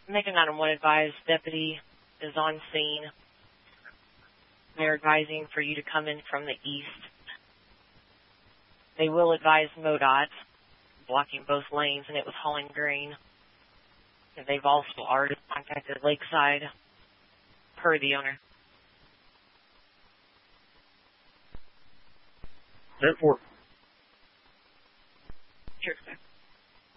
Macon 911 advised deputy is on scene. They're advising for you to come in from the east. They will advise MoDOT, blocking both lanes, and it was hauling grain. And they've also already contacted Lakeside per the owner. 10-4.